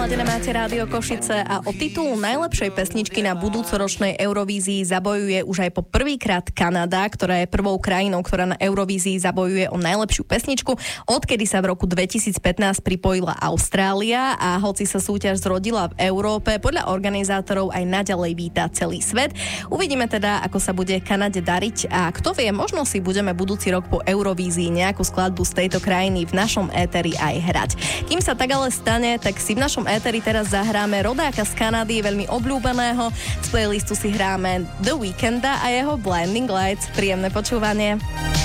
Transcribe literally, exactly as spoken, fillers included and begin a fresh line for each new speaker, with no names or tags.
naladené máte Rádio Košice a o titul najlepšej pesničky na budúcoročnej Eurovízii zabojuje už aj po prvýkrát Kanada, ktorá je prvou krajinou, ktorá na Eurovízii zabojuje o najlepšiu pesničku. Odkedy sa v roku dvetisícpätnásť pripojila Austrália a hoci sa súťaž zrodila v Európe, podľa organizátorov aj naďalej víta celý svet. Uvidíme teda, ako sa bude Kanade dariť a kto vie, možno si budeme budúci rok po Eurovízii nejakú skladbu z tejto krajiny v našom éteri aj hrať. Kým sa tak ale stane, tak si v našom éteri teraz zahráme rodáka z Kanady, veľmi obľúbeného. Z playlistu si hráme The Weeknda a jeho Blinding Lights. Príjemné počúvanie.